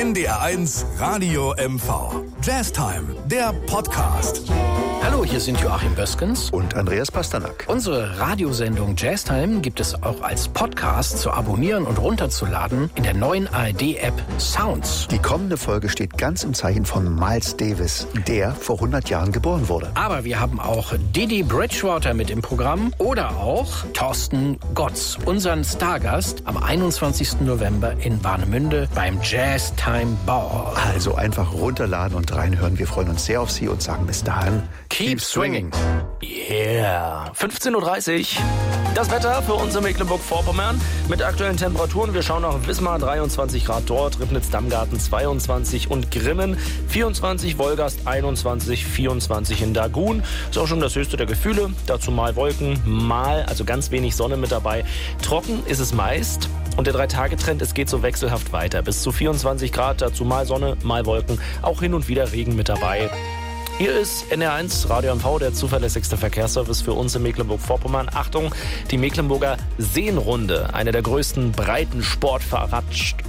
NDR1 Radio MV. Jazztime, der Podcast. Hallo, hier sind Joachim Böskens und Andreas Pasternak. Unsere Radiosendung Jazztime gibt es auch als Podcast zu abonnieren und runterzuladen in der neuen ARD-App Sounds. Die kommende Folge steht ganz im Zeichen von Miles Davis, der vor 100 Jahren geboren wurde. Aber wir haben auch Didi Bridgewater mit im Programm oder auch Thorsten Gotz, unseren Stargast am 21. November in Warnemünde beim Jazztime Ball. Also einfach runterladen und reinhören. Wir freuen uns sehr auf Sie und sagen bis dahin, keep swinging. Yeah. 15.30 Uhr. Das Wetter für uns in Mecklenburg-Vorpommern mit aktuellen Temperaturen. Wir schauen nach Wismar, 23 Grad dort, Ribnitz-Dammgarten 22 und Grimmen 24, Wolgast 21, 24 in Dagun. Ist auch schon das höchste der Gefühle. Dazu mal Wolken, also ganz wenig Sonne mit dabei. Trocken ist es meist. Und der 3-Tage-Trend, es geht so wechselhaft weiter. Bis zu 24 Grad, dazu mal Sonne, mal Wolken. Auch hin und wieder Regen mit dabei. Hier ist NR1 Radio MV, der zuverlässigste Verkehrsservice für uns in Mecklenburg-Vorpommern. Achtung, die Mecklenburger Seenrunde, eine der größten breiten Sportfahrrad...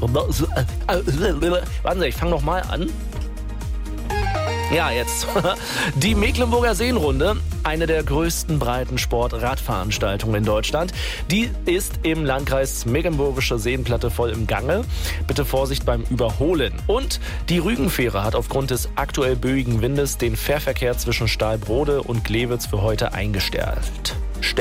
Warten Sie, ich fange noch mal an. Ja, jetzt. Die Mecklenburger Seenrunde, eine der größten breiten Sport-Radveranstaltungen in Deutschland. Die ist im Landkreis Mecklenburgische Seenplatte voll im Gange. Bitte Vorsicht beim Überholen. Und die Rügenfähre hat aufgrund des aktuell böigen Windes den Fährverkehr zwischen Stahlbrode und Glewitz für heute eingestellt.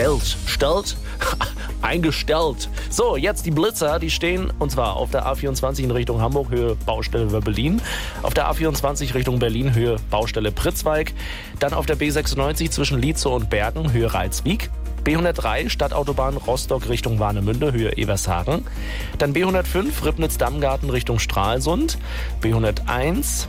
Eingestellt. So, jetzt die Blitzer, die stehen, und zwar auf der A24 in Richtung Hamburg, Höhe Baustelle Wöbbelin. Auf der A24 Richtung Berlin, Höhe Baustelle Pritzwalk. Dann auf der B96 zwischen Lietzow und Bergen, Höhe Reitswijk. B103 Stadtautobahn Rostock Richtung Warnemünde, Höhe Evershagen. Dann B105 Ribnitz-Dammgarten Richtung Stralsund. B111,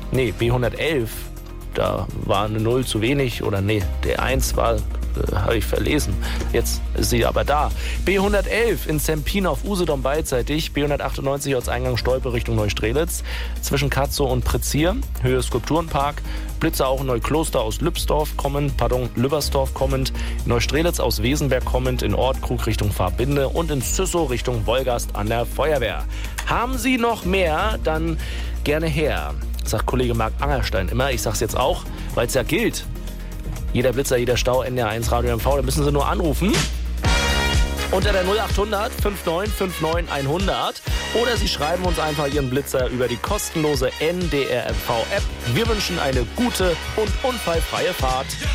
da war eine 0 zu wenig, oder der 1 war... habe ich verlesen. Jetzt ist sie aber da. B111 in Zempin auf Usedom beidseitig. B198 Ortseingang Stolpe Richtung Neustrelitz. Zwischen Katzow und Pretzier, Höhe Skulpturenpark. Blitzer auch in Neukloster aus Lübbersdorf kommend. Neustrelitz aus Wesenberg kommend. In Ortkrug Richtung Fahrbinde. Und in Züssow Richtung Wolgast an der Feuerwehr. Haben Sie noch mehr? Dann gerne her. Sagt Kollege Marc Angerstein immer. Ich sag's jetzt auch, weil es ja gilt. Jeder Blitzer, jeder Stau, NDR1 Radio MV, da müssen Sie nur anrufen. Unter der 0800 5959 100. Oder Sie schreiben uns einfach Ihren Blitzer über die kostenlose NDR MV App. Wir wünschen eine gute und unfallfreie Fahrt.